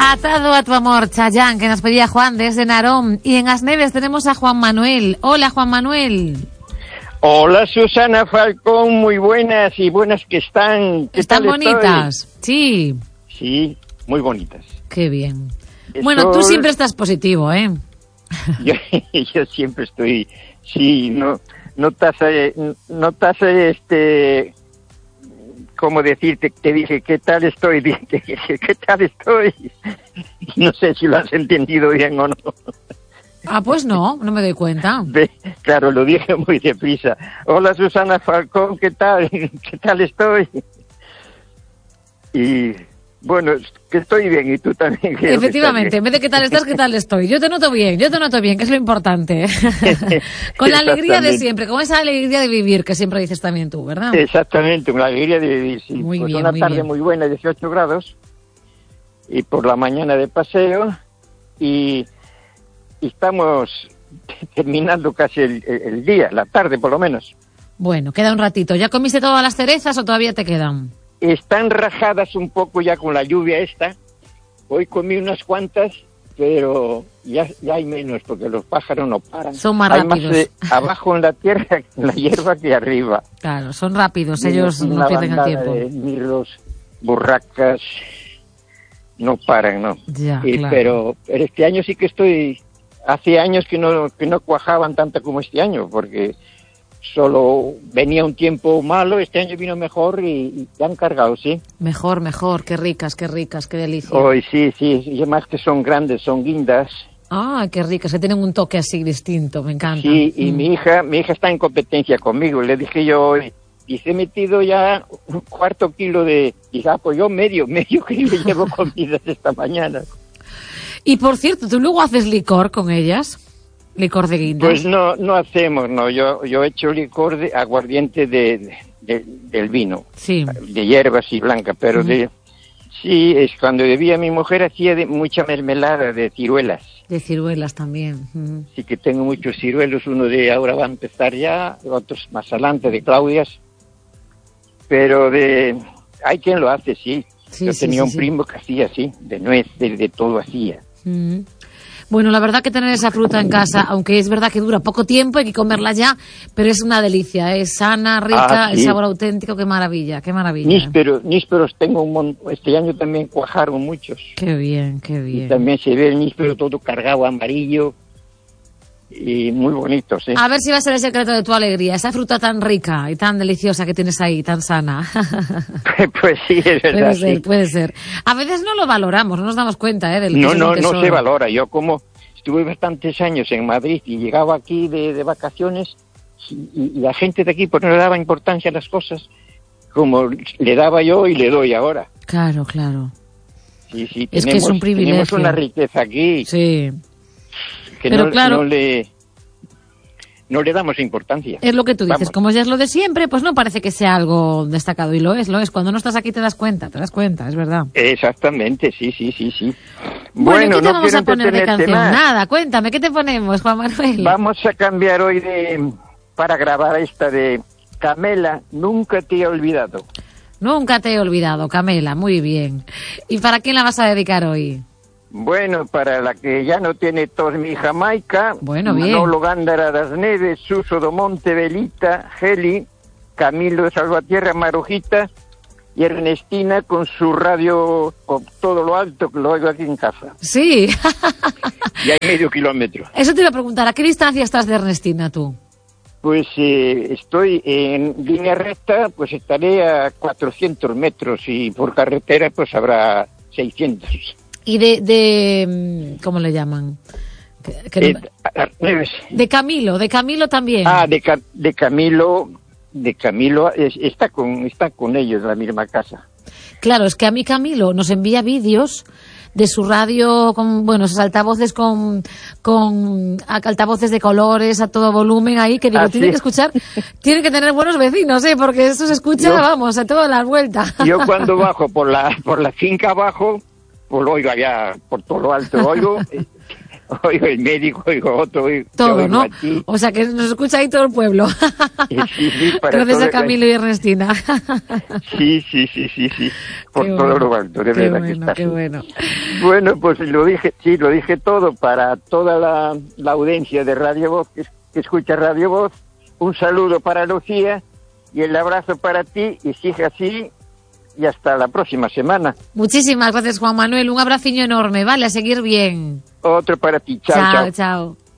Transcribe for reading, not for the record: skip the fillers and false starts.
Atado a tu amor, Chayanne, que nos pedía Juan desde Narón. Y en Asneves tenemos a Juan Manuel. Hola, Juan Manuel. Hola, Susana Falcón, muy buenas y buenas que están. ¿Están bonitas? Sí. Sí, muy bonitas. Qué bien. Bueno, tú siempre estás positivo, ¿eh? Yo siempre estoy, sí, no estás, ¿cómo decirte? Te dije, ¿qué tal estoy? Dije, ¿qué tal estoy? No sé si lo has entendido bien o no. Ah, pues no me doy cuenta. Claro, lo dije muy deprisa. Hola, Susana Falcón, ¿qué tal? ¿Qué tal estoy? Y bueno, que estoy bien, y tú también. Efectivamente, en vez de qué tal estás, qué tal estoy. Yo te noto bien, que es lo importante. Con la alegría de siempre, con esa alegría de vivir que siempre dices también tú, ¿verdad? Exactamente, con la alegría de vivir, sí. Muy pues bien, una muy tarde bien. muy buena, 18 grados, y por la mañana de paseo, y estamos terminando casi el día, la tarde por lo menos. Bueno, queda un ratito. ¿Ya comiste todas las cerezas o todavía te quedan? Están rajadas un poco ya con la lluvia esta. Hoy comí unas cuantas, pero ya hay menos porque los pájaros no paran. Son más hay rápidos. Más abajo en la tierra, en la hierba, que arriba. Claro, son rápidos, ellos no pierden el tiempo. De mirlos, burracas, no paran, ¿no? Ya, claro. Pero este año sí que hace años que no cuajaban tanto como este año, porque solo venía un tiempo malo, este año vino mejor y ya han cargado, ¿sí? Mejor, qué ricas, qué delicia. Hoy sí, y además que son grandes, son guindas. Ah, qué ricas, que tienen un toque así distinto, me encanta. Sí, y mi hija está en competencia conmigo, le dije yo hoy, y se he metido ya un cuarto kilo de... Y pues yo medio kilo llevo comidas esta mañana. Y por cierto, ¿tú luego haces licor con ellas? ¿Licor de guindas? Pues no hacemos, no. Yo he hecho licor de aguardiente del vino. Sí. De hierbas y blanca, pero sí, es cuando bebía mi mujer hacía mucha mermelada de ciruelas. De ciruelas también. Sí que tengo muchos ciruelos, uno de ahora va a empezar ya, otros más adelante de Claudias. Pero hay quien lo hace, sí. Yo tenía un primo que hacía así, de nueces, de todo hacía. Bueno, la verdad que tener esa fruta en casa, aunque es verdad que dura poco tiempo, hay que comerla ya, pero es una delicia, es sana, rica, el sabor auténtico, qué maravilla. Nísperos tengo un montón, este año también cuajaron muchos. Qué bien. Y también se ve el níspero todo cargado amarillo y muy bonito, sí. A ver si va a ser el secreto de tu alegría, esa fruta tan rica y tan deliciosa que tienes ahí, tan sana. Pues sí, es verdad. Puede ser. A veces no lo valoramos, no nos damos cuenta, No se valora. Yo como estuve bastantes años en Madrid y llegaba aquí de vacaciones y la gente de aquí pues no le daba importancia a las cosas como le daba yo y le doy ahora. Claro. Sí, es que es un privilegio. Tenemos una riqueza aquí. Sí. Que pero claro, no le damos importancia. Es lo que tú dices, Vamos. Como ya es lo de siempre, pues no parece que sea algo destacado, y lo es. Cuando no estás aquí te das cuenta, es verdad. Exactamente, sí. Bueno, ¿qué te vamos a poner de canción? Más. Nada, cuéntame, ¿qué te ponemos, Juan Manuel? Vamos a cambiar hoy para grabar esta de Camela, Nunca te he olvidado. Nunca te he olvidado, Camela, muy bien. ¿Y para quién la vas a dedicar hoy? Bueno, para la que ya no tiene tos, mi Jamaica, bueno, bien. Manolo Gándara das Neves, Suso do Monte, Belita, Geli, Camilo de Salvatierra, Marujita y Ernestina con su radio con todo lo alto, que lo oigo aquí en casa. Sí. Y hay medio kilómetro. Eso te iba a preguntar, ¿a qué distancia estás de Ernestina tú? Pues estoy en línea recta, pues estaré a 400 metros y por carretera pues habrá 600. ¿Y de ¿cómo le llaman? De Camilo también. Ah, de Camilo está con ellos en la misma casa. Claro, es que a mí Camilo nos envía vídeos de su radio con, esos altavoces con altavoces de colores a todo volumen ahí, que digo, tienen que escuchar, tienen que tener buenos vecinos, porque eso se escucha, a todas las vueltas. Yo cuando bajo por la finca abajo, pues lo oigo allá por todo lo alto, oigo el médico, oigo otro, todo, ¿no? Aquí. O sea que nos escucha ahí todo el pueblo. Sí, gracias a Camilo y Ernestina. Sí. Por todo lo alto, de verdad que está. Qué bueno. Bueno, pues lo dije todo para toda la audiencia de Radio Voz, que escucha Radio Voz. Un saludo para Lucía y el abrazo para ti, y sigue así, y hasta la próxima semana. Muchísimas gracias, Juan Manuel. Un abraciño enorme, ¿vale? A seguir bien. Otro para ti. Chao, chao. Chao.